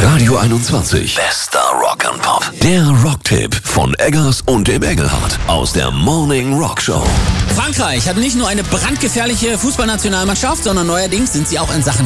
Radio 21. Bester Rock and Pop. Der Rocktipp von Eggers und dem Engelhardt aus der Morning Rock Show. Frankreich hat nicht nur eine brandgefährliche Fußballnationalmannschaft, sondern neuerdings sind sie auch in Sachen